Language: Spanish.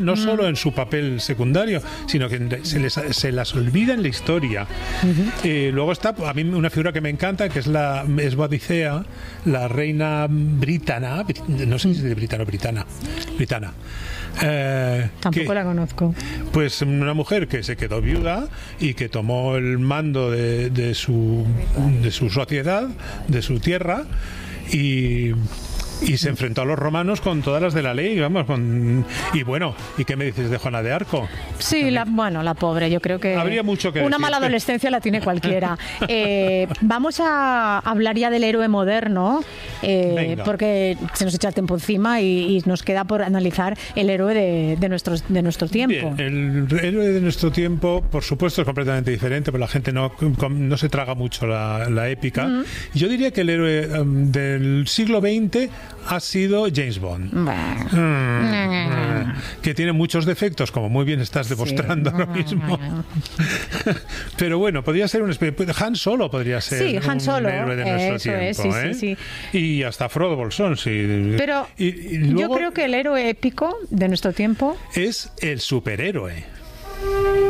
no solo en su papel secundario, sino que se las olvida en la historia. Luego está, a mí una figura que me encanta, que es Boadicea, la reina britana, no sé si es de britano o britana. Tampoco la conozco. Pues una mujer que se quedó viuda y que tomó el mando de su sociedad, de su tierra, y se enfrentó a los romanos con todas las de la ley, vamos, ¿y qué me dices de Juana de Arco? Sí, la pobre, yo creo que habría mucho que una decir. Mala adolescencia la tiene cualquiera. Vamos a hablar ya del héroe moderno, porque se nos echa el tiempo encima y nos queda por analizar el héroe de nuestro tiempo. Bien, el héroe de nuestro tiempo, por supuesto, es completamente diferente, porque la gente no se traga mucho la épica. Yo diría que el héroe del siglo XX ha sido James Bond, que tiene muchos defectos, como muy bien estás demostrando ahora mismo. Pero bueno, podría ser Han Solo podría ser Han Solo, un héroe de nuestro tiempo, sí. Y hasta Frodo Bolsón, sí. Pero y luego, yo creo que el héroe épico de nuestro tiempo es el superhéroe.